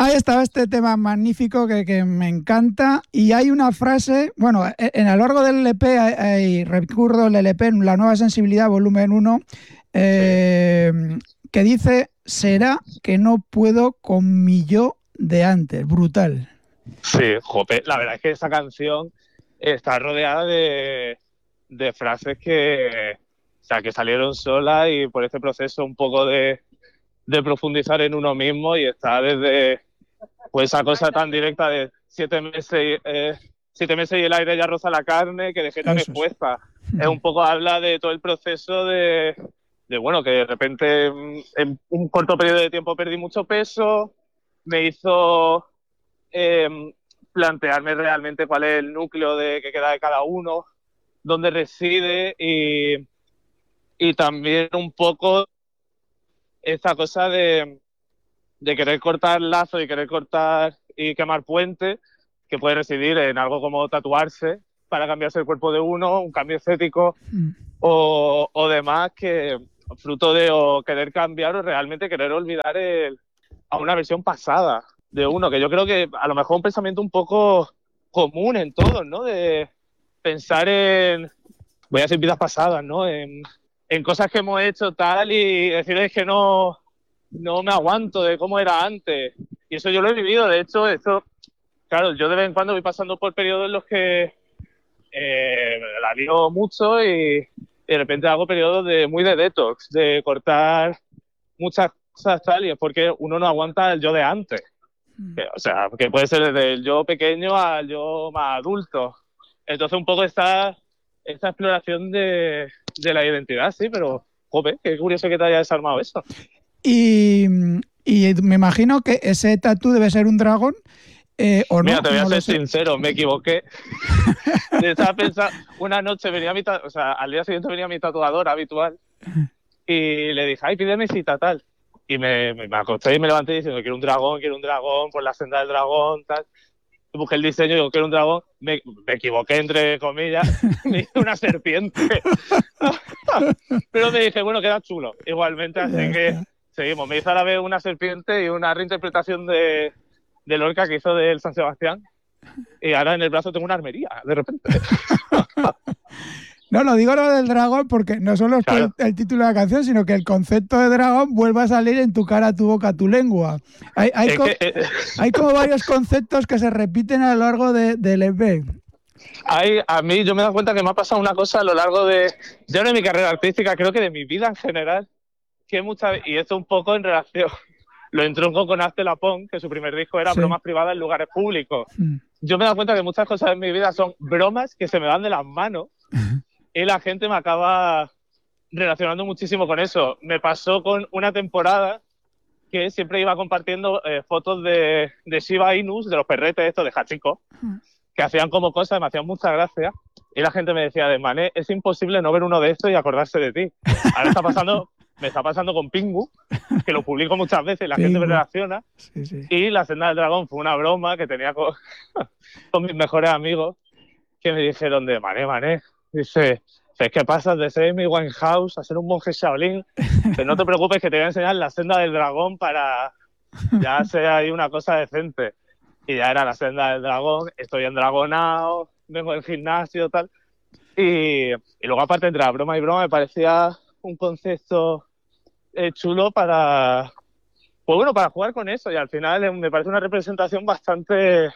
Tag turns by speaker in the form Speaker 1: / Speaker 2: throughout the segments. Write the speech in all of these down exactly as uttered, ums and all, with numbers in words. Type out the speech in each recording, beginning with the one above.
Speaker 1: ahí estaba este tema magnífico que, que me encanta. Y hay una frase, bueno, en a lo largo del L P, hay, hay, recuerdo el L P, La Nueva Sensibilidad, volumen uno, eh, sí. que dice, será que no puedo con mi yo de antes. Brutal.
Speaker 2: Sí, jope, la verdad es que esa canción está rodeada de, de frases que, o sea, que salieron solas y por este proceso un poco de, de profundizar en uno mismo, y está desde pues esa cosa tan directa de siete meses, eh, siete meses y el aire ya roza la carne, que dejé tan expuesta. Es un poco, habla de todo el proceso de, de, bueno, que de repente en un corto periodo de tiempo perdí mucho peso, me hizo eh, plantearme realmente cuál es el núcleo de, que queda de cada uno, dónde reside, y, y también un poco esta cosa de, de querer cortar lazos y querer cortar y quemar puentes, que puede residir en algo como tatuarse para cambiarse el cuerpo de uno, un cambio estético mm. o, o demás, que fruto de o querer cambiar o realmente querer olvidar el, a una versión pasada de uno, que yo creo que a lo mejor un pensamiento un poco común en todos, ¿no? De pensar en, voy a decir vidas pasadas, ¿no? En, en cosas que hemos hecho tal y decir es que no, no me aguanto de cómo era antes. Y eso yo lo he vivido, de hecho, esto, claro, yo de vez en cuando voy pasando por periodos en los que eh, la lío mucho y de repente hago periodos de muy de detox, de cortar muchas cosas tal, y es porque uno no aguanta el yo de antes. Que, o sea, que puede ser desde el yo pequeño al yo más adulto. Entonces un poco esta, esta exploración de, de la identidad, sí, pero joder, qué curioso que te haya desarmado eso.
Speaker 1: Y, y me imagino que ese tatú debe ser un dragón, eh, ¿o
Speaker 2: Mira,
Speaker 1: no?
Speaker 2: te voy a
Speaker 1: no
Speaker 2: ser sincero, me equivoqué. Estaba pensando, una noche venía mi, o sea, al día siguiente venía mi tatuador habitual y le dije, ay, pídeme cita tal. Y me, me, me acosté y me levanté diciendo, quiero un dragón, quiero un dragón, por la senda del dragón, tal. Busqué el diseño y digo, quiero un dragón. Me, me equivoqué, entre comillas, me hice una serpiente. Pero me dije, bueno, queda chulo, igualmente, así ya que está. Seguimos. Me hizo a la vez una serpiente y una reinterpretación de, de Lorca que hizo del San Sebastián. Y ahora en el brazo tengo una armería, de repente.
Speaker 1: No, lo digo lo del dragón porque no solo es claro. por el, el título de la canción, sino que el concepto de dragón vuelve a salir en tu cara, tu boca, tu lengua. Hay, hay, co que, eh... hay como varios conceptos que se repiten a lo largo del de E P.
Speaker 2: Hay, a mí yo me he dado cuenta que me ha pasado una cosa a lo largo de, ya no de mi carrera artística, creo que de mi vida en general, que muchas, y esto un poco en relación, lo entronco con Hazte la Pon, que su primer disco era sí. bromas privadas en lugares públicos. Mm. Yo me he dado cuenta que muchas cosas en mi vida son bromas que se me van de las manos y la gente me acaba relacionando muchísimo con eso. Me pasó con una temporada que siempre iba compartiendo eh, fotos de, de Shiba Inus, de los perretes estos de Hachiko, mm. que hacían como cosas, me hacían mucha gracia, y la gente me decía, de Mané, es imposible no ver uno de estos y acordarse de ti. Ahora está pasando, me está pasando con Pingu, que lo publico muchas veces, la Pingu. Gente me relaciona, sí, sí. Y La Senda del Dragón fue una broma que tenía con, con mis mejores amigos, que me dijeron de Mané, Mané, dice, es que pasas de ser Amy Winehouse a ser un monje Shaolin, pero no te preocupes que te voy a enseñar La Senda del Dragón para ya sea ahí una cosa decente. Y ya era La Senda del Dragón, estoy endragonado, vengo del gimnasio, tal. Y, y luego, aparte, entre la broma y broma, me parecía un concepto eh, chulo para, pues bueno, para jugar con eso. Y al final eh, me parece una representación bastante,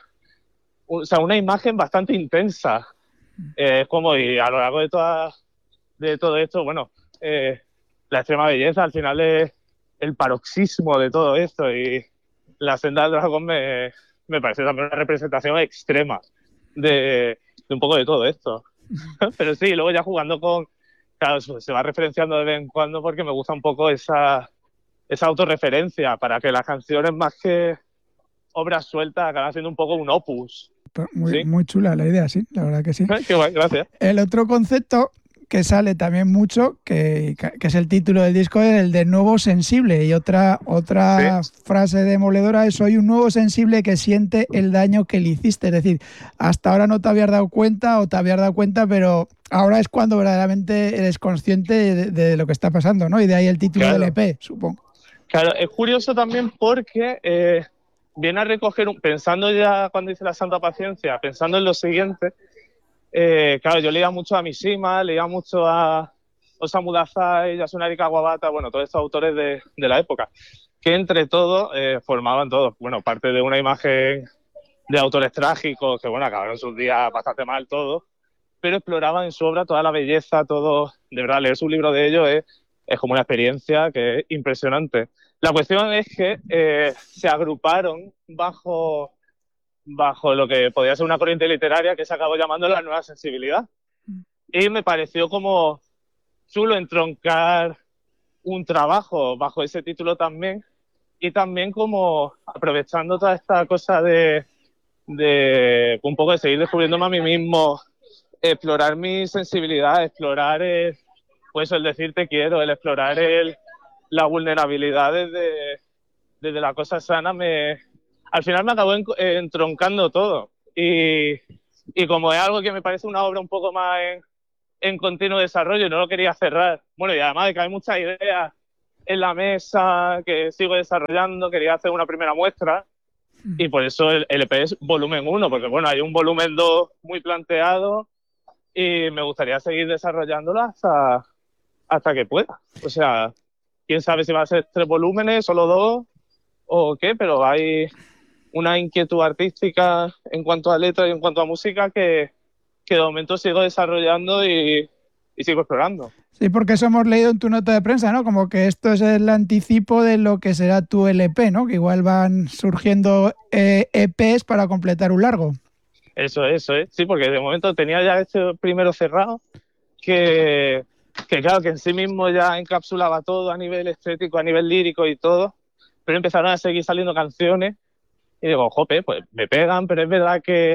Speaker 2: o sea, una imagen bastante intensa. Es eh, como, y a lo largo de, toda, de todo esto, bueno, eh, la extrema belleza al final es el paroxismo de todo esto. Y La Senda del Dragón me... me parece también una representación extrema de, de un poco de todo esto. Pero sí, luego ya jugando con... Claro, se va referenciando de vez en cuando porque me gusta un poco esa, esa autorreferencia para que las canciones, más que obras sueltas, acaban siendo un poco un opus.
Speaker 1: Muy,
Speaker 2: ¿sí?
Speaker 1: muy chula la idea, sí, la verdad que sí.
Speaker 2: Qué guay, gracias.
Speaker 1: El otro concepto que sale también mucho, que, que es el título del disco, es el de nuevo sensible. Y otra, otra ¿sí? frase demoledora es: soy un nuevo sensible que siente el daño que le hiciste. Es decir, hasta ahora no te habías dado cuenta o te habías dado cuenta, pero ahora es cuando verdaderamente eres consciente de, de lo que está pasando, ¿no? Y de ahí el título claro. del E P, supongo.
Speaker 2: Claro, es curioso también porque eh, viene a recoger, un, pensando ya cuando hice la Santa Paciencia, pensando en lo siguiente, eh, claro, yo leía mucho a Mishima, leía mucho a Osamu Dazai, Yasunari Kawabata, bueno, todos estos autores de, de la época, que entre todos eh, formaban todos, bueno, parte de una imagen de autores trágicos, que bueno, acabaron sus días bastante mal todos, pero exploraban en su obra toda la belleza, todo, de verdad, leer su libro de ellos es, es como una experiencia que es impresionante. La cuestión es que eh, se agruparon bajo, bajo lo que podía ser una corriente literaria que se acabó llamando la nueva sensibilidad. Y me pareció como chulo entroncar un trabajo bajo ese título también, y también como aprovechando toda esta cosa de, de un poco de seguir descubriéndome a mí mismo, explorar mi sensibilidad, explorar el, pues el decir te quiero, el explorar el, la vulnerabilidad desde, desde la cosa sana, me, al final me acabó en, entroncando todo. Y, y como es algo que me parece una obra un poco más en, en continuo desarrollo, no lo quería cerrar. Bueno, y además de que hay muchas ideas en la mesa que sigo desarrollando, quería hacer una primera muestra, y por eso el, el E P es volumen uno, porque bueno, hay un volumen dos muy planteado y me gustaría seguir desarrollándolo hasta, hasta que pueda. O sea, quién sabe si va a ser tres volúmenes, solo dos o qué, pero hay una inquietud artística en cuanto a letras y en cuanto a música que, que de momento sigo desarrollando y, y sigo explorando.
Speaker 1: Sí, porque eso hemos leído en tu nota de prensa, ¿no? Como que esto es el anticipo de lo que será tu L P, ¿no? Que igual van surgiendo eh, E Pes para completar un largo.
Speaker 2: Eso, eso, ¿eh? Sí, porque de momento tenía ya este primero cerrado, que, que claro, que en sí mismo ya encapsulaba todo a nivel estético, a nivel lírico y todo, pero empezaron a seguir saliendo canciones y digo, jope, pues me pegan, pero es verdad que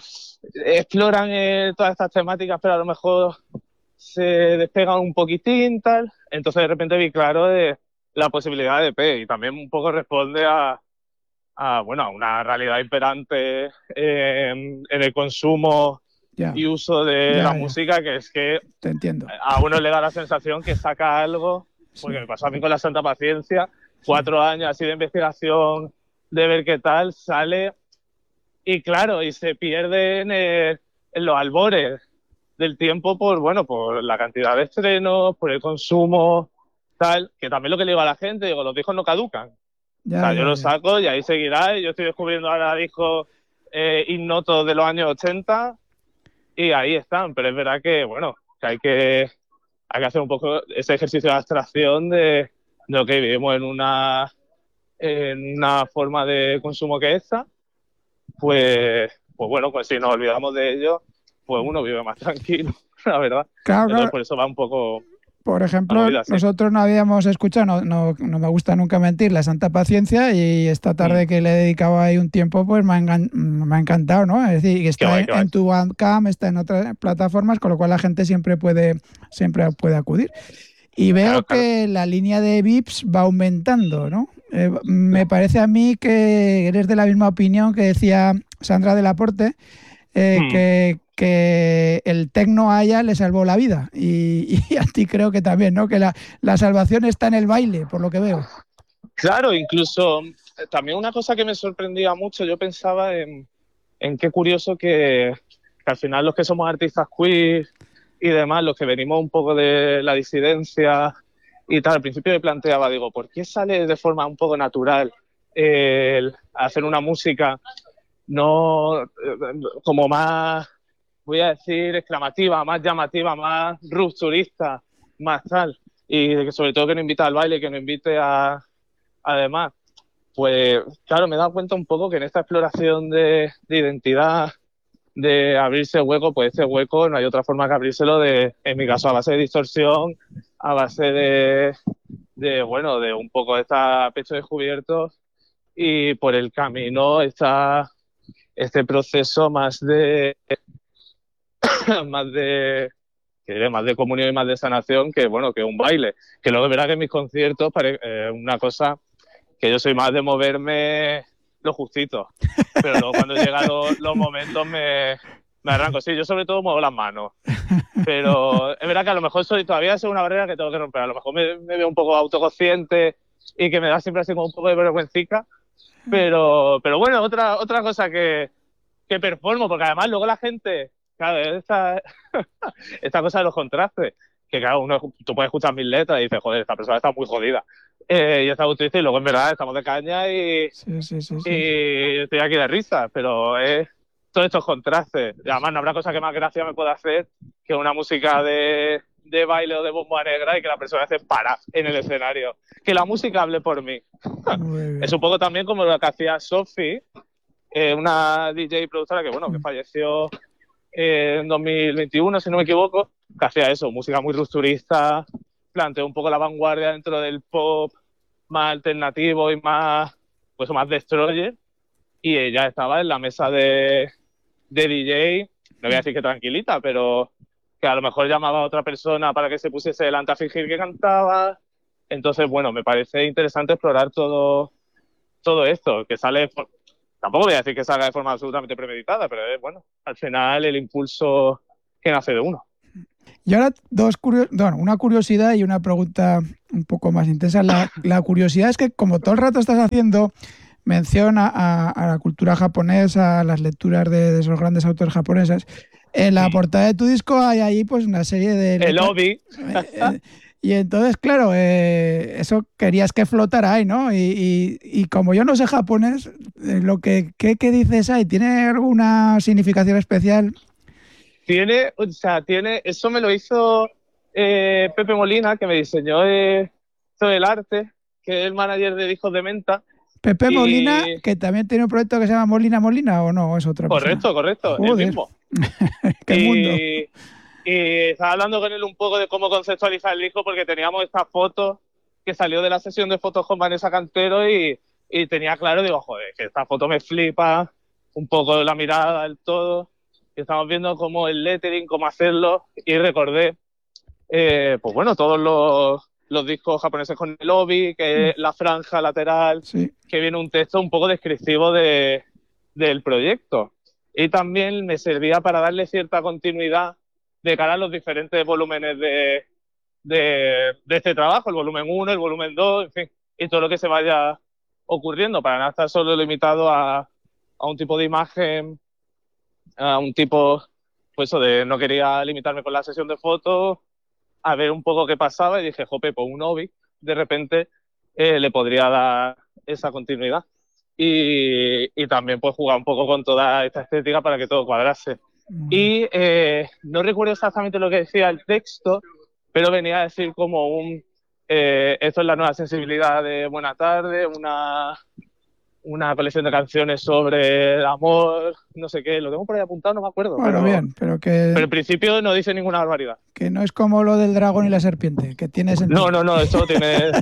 Speaker 2: exploran eh, todas estas temáticas, pero a lo mejor se despegan un poquitín, tal. Entonces de repente vi claro de la posibilidad de E P y también un poco responde a, a bueno, a una realidad imperante eh, en, en el consumo
Speaker 1: Ya,
Speaker 2: y uso de la
Speaker 1: ya, ya.
Speaker 2: música, que es que
Speaker 1: Te entiendo.
Speaker 2: a uno le da la sensación que saca algo,
Speaker 1: Sí,
Speaker 2: porque me pasó a mí con la Santa Paciencia,
Speaker 1: sí.
Speaker 2: cuatro años así de investigación, de ver qué tal, sale y claro, y se pierde en, el, en los albores del tiempo por, bueno, por la cantidad de estrenos, por el consumo, tal, que también lo que le digo a la gente, digo, los discos no caducan. O
Speaker 1: Ya,
Speaker 2: sea, yo
Speaker 1: ya,
Speaker 2: lo
Speaker 1: ya.
Speaker 2: saco y ahí seguirá, y yo estoy descubriendo ahora discos eh, ignotos de los años ochenta y ahí están, pero es verdad que, bueno, que hay que, hay que hacer un poco ese ejercicio de abstracción de, de lo que vivimos en una, en una forma de consumo que esta, pues, pues bueno, pues si nos olvidamos de ello, pues uno vive más tranquilo, la verdad.
Speaker 1: Claro,
Speaker 2: Entonces
Speaker 1: claro.
Speaker 2: por eso va un poco
Speaker 1: Por
Speaker 2: la
Speaker 1: ejemplo,
Speaker 2: movida así.
Speaker 1: nosotros no habíamos escuchado, no, no, no me gusta nunca mentir, La Santa Paciencia, y esta
Speaker 2: Mm.
Speaker 1: tarde que le he dedicado ahí un tiempo, pues me ha, engan- me ha encantado, ¿no? Es decir, que
Speaker 2: Qué
Speaker 1: está
Speaker 2: guay,
Speaker 1: en,
Speaker 2: qué guay.
Speaker 1: en tu Bandcamp, está en otras plataformas, con lo cual la gente siempre puede, siempre puede acudir. Y veo
Speaker 2: Claro, claro.
Speaker 1: que la línea de V I Ps va aumentando, ¿no? Eh, me parece a mí que eres de la misma opinión que decía Sandra Delaporte, eh,
Speaker 2: Mm.
Speaker 1: que, que el tecno a ella le salvó la vida. Y, y a ti creo que también, ¿no? Que la, la salvación está en el baile, por lo que veo.
Speaker 2: Claro, incluso eh, también una cosa que me sorprendía mucho, yo pensaba en, en qué curioso que, que al final los que somos artistas queer y demás, los que venimos un poco de la disidencia y tal, al principio me planteaba, digo, ¿por qué sale de forma un poco natural el hacer una música no eh, como más, voy a decir, exclamativa, más llamativa, más rupturista, más tal? Y de que sobre todo que no invita al baile, que no invite a, además, pues claro, me he dado cuenta un poco que en esta exploración de, de identidad, de abrirse hueco, pues ese hueco no hay otra forma que abrírselo de, en mi caso, a base de distorsión, a base de, de bueno, de un poco esta pecho descubierto y por el camino está este proceso más de, más de, que diré, más de comunión y más de sanación que, bueno, que un baile. Que luego verá que en mis conciertos es eh, una cosa que yo soy más de moverme lo justito, pero luego cuando llegan los, los momentos me, me arranco. Sí, yo sobre todo muevo las manos, pero es verdad que a lo mejor soy, todavía es una barrera que tengo que romper. A lo mejor me, me veo un poco autoconsciente y que me da siempre así como un poco de vergüencica, Pero, pero bueno, otra, otra cosa que, que performo, porque además luego la gente, claro, esta, esta cosa de los contrastes, que claro, uno, tú puedes escuchar mis letras y dices, joder, esta persona está muy jodida. Eh, y está muy triste, y luego en verdad estamos de caña y,
Speaker 1: Sí, sí, sí, sí.
Speaker 2: y estoy aquí de risa, pero es todos estos contrastes. Y además no habrá cosa que más gracia me pueda hacer que una música de, de baile o de bomba negra y que la persona se para en el escenario. Que la música hable por mí.
Speaker 1: Muy
Speaker 2: Es
Speaker 1: bien.
Speaker 2: un poco también como lo que hacía Sophie, eh, una D J productora que, bueno, que falleció eh, en dos mil veintiuno, si no me equivoco, que hacía eso, música muy rupturista, planteó un poco la vanguardia dentro del pop más alternativo y más, pues más destroyer, y ella estaba en la mesa de, de D J, no voy a decir que tranquilita, pero que a lo mejor llamaba a otra persona para que se pusiese delante a fingir que cantaba. Entonces, bueno, me parece interesante explorar todo, todo esto, que sale, tampoco voy a decir que salga de forma absolutamente premeditada, pero es, bueno, al final el impulso que nace de uno.
Speaker 1: Y ahora dos curio- bueno, una curiosidad y una pregunta un poco más intensa. La, la curiosidad es que como todo el rato estás haciendo mención a, a- a la cultura japonesa, a las lecturas de, de esos grandes autores japoneses, en la portada de tu disco hay ahí pues una serie de
Speaker 2: El
Speaker 1: letras.
Speaker 2: lobby.
Speaker 1: eh, eh, y entonces, claro, eh, eso querías que flotara ahí, ¿no? Y, y- y como yo no sé japonés, eh, lo que ¿qué, qué dices ahí? ¿Tiene alguna significación especial?
Speaker 2: Tiene, o sea, tiene, eso me lo hizo eh, Pepe Molina, que me diseñó eh, todo el arte, que es el manager de Discos de Menta.
Speaker 1: Pepe Molina,
Speaker 2: Y
Speaker 1: que también tiene un proyecto que se llama Molina Molina, ¿o no? ¿Es otra persona?
Speaker 2: correcto, correcto, el
Speaker 1: Joder,
Speaker 2: mismo.
Speaker 1: qué mundo.
Speaker 2: Y, y estaba hablando con él un poco de cómo conceptualizar el disco, porque teníamos esta foto que salió de la sesión de fotos con Vanessa Cantero y, y tenía claro, digo, joder, que esta foto me flipa, un poco la mirada, el todo. Y estamos viendo cómo el lettering, cómo hacerlo, y recordé, eh, pues bueno, todos los, los discos japoneses con el lobby, que es la franja lateral,
Speaker 1: Sí.
Speaker 2: que viene un texto un poco descriptivo de, del proyecto. Y también me servía para darle cierta continuidad de cara a los diferentes volúmenes de, de, de este trabajo, el volumen uno, el volumen dos, en fin, y todo lo que se vaya ocurriendo, para no estar solo limitado a, a un tipo de imagen, a un tipo, pues eso de no quería limitarme con la sesión de fotos, a ver un poco qué pasaba y dije, jope, pues un hobby, de repente eh, le podría dar esa continuidad. Y, y también pues jugar un poco con toda esta estética para que todo cuadrase. Y eh, no recuerdo exactamente lo que decía el texto, pero venía a decir como un, eh, esto es la nueva sensibilidad de Buena Tarde, una, una colección de canciones sobre el amor, no sé qué, lo tengo por ahí apuntado, no me acuerdo,
Speaker 1: Bueno,
Speaker 2: pero,
Speaker 1: bien, pero que,
Speaker 2: pero en principio no dice ninguna barbaridad.
Speaker 1: que no es como lo del dragón y la serpiente, que tiene
Speaker 2: No,
Speaker 1: sentido.
Speaker 2: no, no, esto tiene...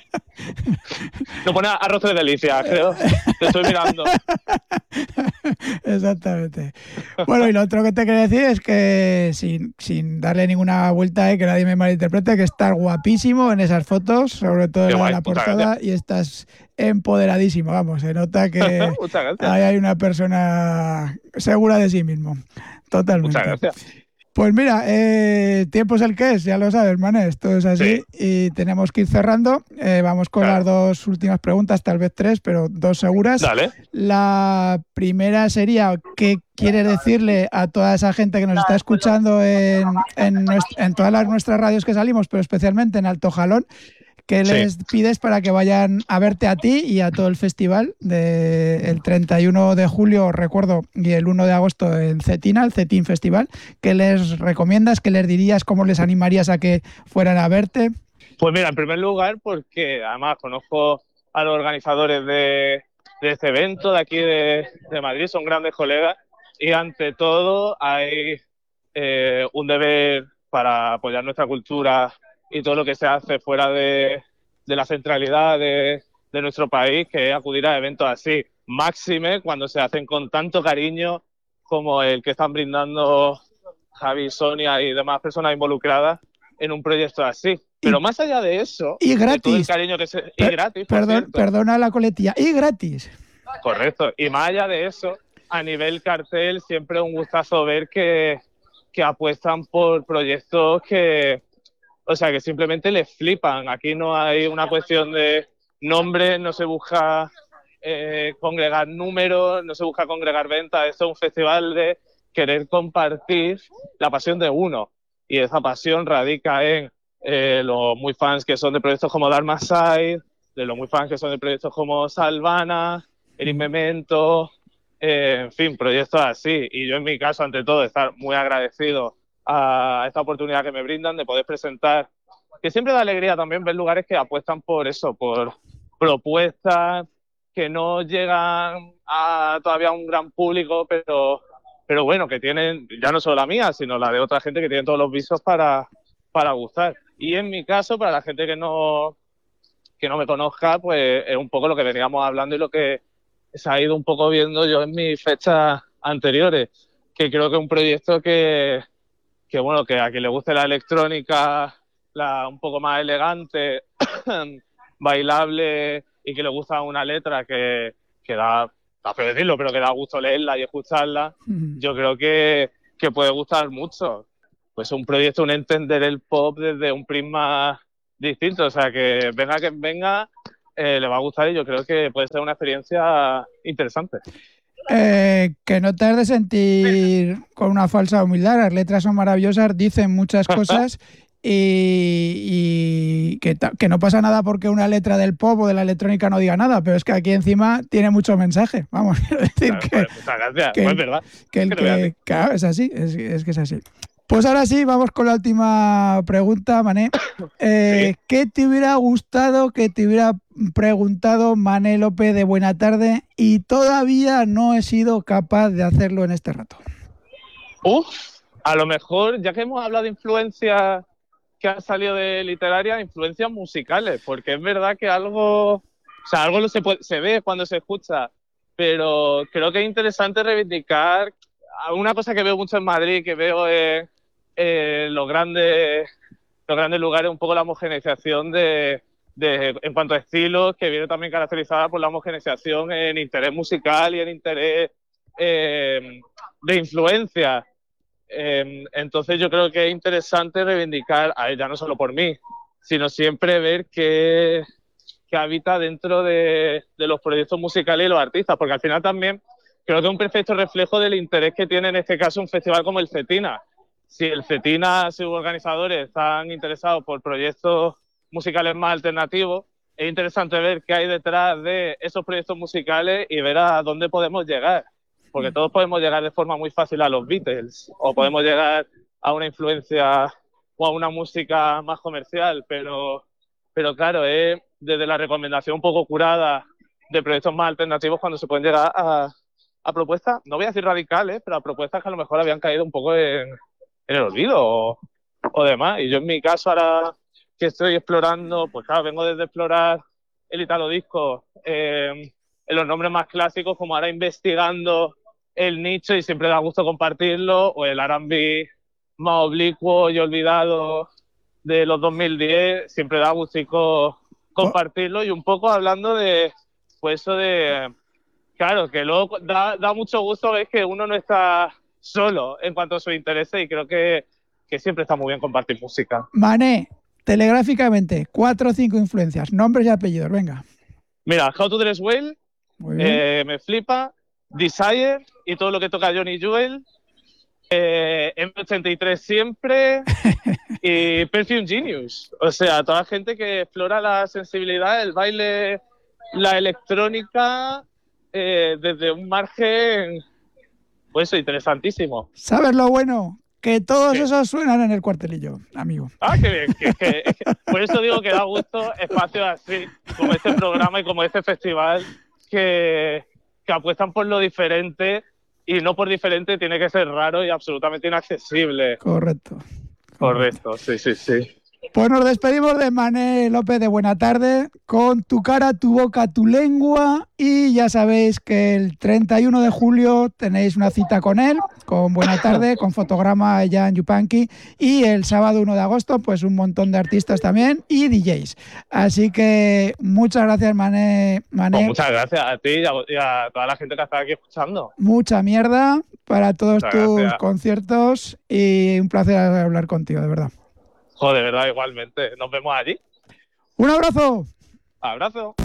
Speaker 2: Lo pone arroz de delicias, creo. Te estoy mirando.
Speaker 1: Exactamente. Bueno, y lo otro que te quería decir es que sin, sin darle ninguna vuelta, eh, que nadie me malinterprete, que estás guapísimo en esas fotos, sobre todo
Speaker 2: Qué
Speaker 1: en la de
Speaker 2: guay,
Speaker 1: la
Speaker 2: muchas
Speaker 1: portada,
Speaker 2: gracias.
Speaker 1: y estás empoderadísimo, vamos, se nota que
Speaker 2: Muchas gracias.
Speaker 1: ahí hay una persona segura de sí mismo,
Speaker 2: Muchas
Speaker 1: totalmente.
Speaker 2: gracias.
Speaker 1: Pues mira, eh, tiempo es el que es, ya lo sabes, Mané, esto es
Speaker 2: Sí,
Speaker 1: así y tenemos que ir cerrando. Eh, vamos con las
Speaker 2: claro.
Speaker 1: dos últimas preguntas, tal vez tres, pero dos seguras.
Speaker 2: Dale.
Speaker 1: La primera sería, ¿qué quieres decirle a toda esa gente que nos está escuchando en, en, nuest- en todas las nuestras radios que salimos, pero especialmente en Alto Jalón? ¿Qué
Speaker 2: Sí.
Speaker 1: les pides para que vayan a verte a ti y a todo el festival del treinta y uno de julio, recuerdo, y el uno de agosto en Cetina, el Cetín Festival? ¿Qué les recomiendas? ¿Qué les dirías? ¿Cómo les animarías a que fueran a verte?
Speaker 2: Pues mira, en primer lugar, porque además conozco a los organizadores de, de este evento de aquí de, de Madrid, son grandes colegas, y ante todo hay eh, un deber para apoyar nuestra cultura y todo lo que se hace fuera de, de la centralidad de, de nuestro país, que es acudir a eventos así, máxime cuando se hacen con tanto cariño como el que están brindando Javi, Sonia y demás personas involucradas en un proyecto así.
Speaker 1: Y,
Speaker 2: Pero más allá de eso,
Speaker 1: y
Speaker 2: de todo el
Speaker 1: gratis.
Speaker 2: cariño que se... Y
Speaker 1: Per-
Speaker 2: gratis, por
Speaker 1: perdón,
Speaker 2: cierto.
Speaker 1: perdona la coletilla. Y gratis.
Speaker 2: Correcto. Y más allá de eso, a nivel cartel, siempre es un gustazo ver que, que apuestan por proyectos que, o sea, que simplemente les flipan. Aquí no hay una cuestión de nombre, no se busca eh, congregar números, no se busca congregar ventas. Esto es un festival de querer compartir la pasión de uno. Y esa pasión radica en eh, los muy fans que son de proyectos como Dharma Side, de los muy fans que son de proyectos como Salvana, Eric Memento, eh, en fin, proyectos así. Y yo en mi caso, ante todo, estar muy agradecido a esta oportunidad que me brindan de poder presentar, que siempre da alegría también ver lugares que apuestan por eso, por propuestas que no llegan a todavía a un gran público, pero, pero bueno, que tienen, ya no solo la mía, sino la de otra gente que tiene todos los visos para, para gustar. Y en mi caso, para la gente que no, que no me conozca, pues es un poco lo que veníamos hablando y lo que se ha ido un poco viendo yo en mis fechas anteriores, que creo que es un proyecto que, que bueno, que a quien le guste la electrónica, la un poco más elegante, bailable y que le gusta una letra que, que da, da feo decirlo, pero que da gusto leerla y escucharla, mm. yo creo que, que puede gustar mucho. Pues un proyecto, un entender el pop desde un prisma distinto, o sea, que venga quien venga, eh, le va a gustar y yo creo que puede ser una experiencia interesante.
Speaker 1: Eh, que no te has de sentir con una falsa humildad, las letras son maravillosas, dicen muchas cosas y, y que, que no pasa nada porque una letra del pop o de la electrónica no diga nada, pero es que aquí encima tiene mucho mensaje, vamos, quiero decir claro, que,
Speaker 2: pues, muchas gracias,
Speaker 1: que,
Speaker 2: pues, verdad.
Speaker 1: que el que, claro, es así, es, es que es así. Pues ahora sí, vamos con la última pregunta, Mané. Eh, ¿sí? ¿Qué te hubiera gustado que te hubiera preguntado Mané López de Buena Tarde y todavía no he sido capaz de hacerlo en este rato?
Speaker 2: Uf, a lo mejor, ya que hemos hablado de influencias que han salido de literaria, influencias musicales, porque es verdad que algo, o sea, algo se, puede, se ve cuando se escucha, pero creo que es interesante reivindicar una cosa que veo mucho en Madrid, que veo en eh, los grandes los grandes lugares, un poco la homogeneización de, de, en cuanto a estilos, que viene también caracterizada por la homogeneización en interés musical y en interés eh, de influencia. Eh, entonces yo creo que es interesante reivindicar, a ella no solo por mí, sino siempre ver qué, qué habita dentro de, de los proyectos musicales y los artistas, porque al final también creo que es un perfecto reflejo del interés que tiene en este caso un festival como el Cetina. Si el Cetina, sus organizadores, están interesados por proyectos musicales más alternativos, es interesante ver qué hay detrás de esos proyectos musicales y ver a dónde podemos llegar. Porque todos podemos llegar de forma muy fácil a los Beatles o podemos llegar a una influencia o a una música más comercial, pero, pero claro, es desde la recomendación un poco curada de proyectos más alternativos cuando se pueden llegar a, a propuestas, no voy a decir radicales, pero a propuestas que a lo mejor habían caído un poco en, en el olvido o, o demás. Y yo en mi caso ahora que estoy explorando, pues claro, vengo desde explorar el Italo Disco eh, en los nombres más clásicos, como ahora investigando el nicho y siempre da gusto compartirlo, o el R and B más oblicuo y olvidado de los dos mil diez, siempre da gustico compartirlo y un poco hablando de, pues eso de, claro, que luego da, da mucho gusto ver que uno no está solo en cuanto a sus intereses y creo que, que siempre está muy bien compartir música.
Speaker 1: Mané, telegráficamente, cuatro o cinco influencias, nombres y apellidos, venga.
Speaker 2: Mira, How to Dress Well, eh, me flipa, Desire y todo lo que toca Johnny Jewel, eh, M ochenta y tres siempre y Perfume Genius. O sea, toda la gente que explora la sensibilidad, el baile, la electrónica eh, desde un margen, pues eso, interesantísimo.
Speaker 1: ¿Sabes lo bueno? Que todos ¿Qué? Esos suenan en el cuartelillo, amigo.
Speaker 2: Ah, qué bien. Que, que, que, por eso digo que da gusto espacios así, como este programa y como este festival, que, que apuestan por lo diferente y no por diferente tiene que ser raro y absolutamente inaccesible.
Speaker 1: Correcto.
Speaker 2: Correcto, Correcto. sí, sí, sí.
Speaker 1: Pues nos despedimos de Mané López de Buena Tarde con Tu cara, tu boca, tu lengua y ya sabéis que el treinta y uno de julio tenéis una cita con él, con Buena Tarde, con fotograma Jan Yupanqui y el sábado uno de agosto pues un montón de artistas también y D Js. Así que muchas gracias Mané. Mané.
Speaker 2: Pues muchas gracias a ti y a, y a toda la gente que está aquí escuchando.
Speaker 1: Mucha mierda para todos muchas tus gracias. Conciertos y un placer hablar contigo, de verdad.
Speaker 2: Joder, de verdad, igualmente. Nos vemos allí.
Speaker 1: ¡Un abrazo!
Speaker 2: ¡Abrazo!